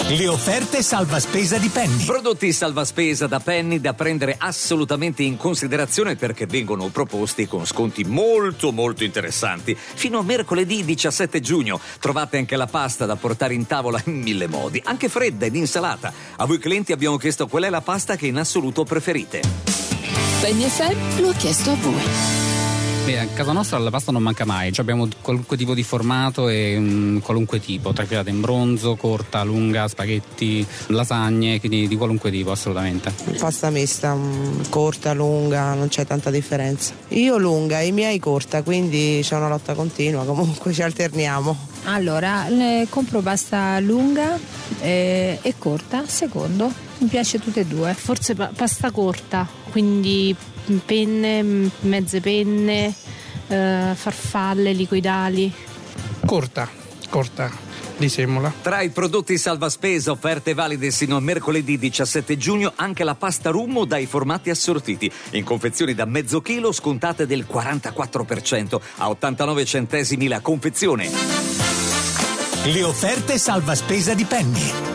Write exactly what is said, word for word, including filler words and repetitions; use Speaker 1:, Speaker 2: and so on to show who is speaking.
Speaker 1: Le offerte salva spesa di Penny.
Speaker 2: Prodotti salva spesa da Penny da prendere assolutamente in considerazione perché vengono proposti con sconti molto molto interessanti. Fino a mercoledì diciassette giugno trovate anche la pasta da portare in tavola in mille modi, anche fredda ed insalata. A voi clienti abbiamo chiesto qual è la pasta che in assoluto preferite.
Speaker 3: Penny F M lo ha chiesto a voi.
Speaker 4: Beh, a casa nostra la pasta non manca mai, cioè abbiamo qualunque tipo di formato e um, qualunque tipo, trafilata in bronzo, corta, lunga, spaghetti, lasagne, quindi di qualunque tipo assolutamente.
Speaker 5: Pasta mista, um, corta, lunga, non c'è tanta differenza. Io lunga, i miei corta, quindi c'è una lotta continua, comunque ci alterniamo.
Speaker 6: Allora, compro pasta lunga eh, e corta, secondo, mi piace tutte e due.
Speaker 7: Forse pa- pasta corta, quindi penne, mezze penne, eh, farfalle, liquidali.
Speaker 8: Corta, corta, di semola.
Speaker 2: Tra i prodotti salva spesa offerte valide sino a mercoledì diciassette giugno anche la pasta rummo dai formati assortiti, in confezioni da mezzo chilo scontate del quarantaquattro per cento a ottantanove centesimi la confezione.
Speaker 1: Le offerte salva spesa di Penny.